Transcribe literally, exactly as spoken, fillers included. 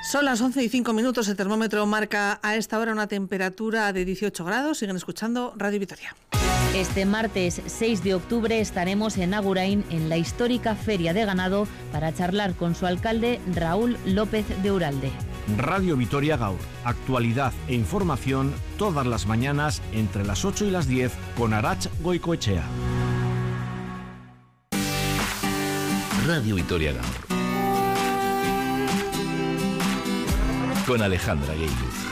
Son las once y cinco minutos, el termómetro marca a esta hora una temperatura de dieciocho grados. Siguen escuchando Radio Vitoria. Este martes seis de octubre estaremos en Agurain, en la histórica Feria de Ganado, para charlar con su alcalde, Raúl López de Uralde. Radio Vitoria Gaur, actualidad e información todas las mañanas entre las ocho y las diez con Arach Goicoechea. Radio Vitoria Gaur con Alejandra Geiluz.